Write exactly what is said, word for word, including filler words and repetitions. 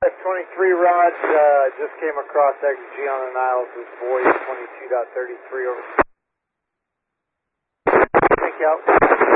twenty-three Rod, uh, just came across X G on the Niles with voice twenty-two point thirty-three over. Thank you out.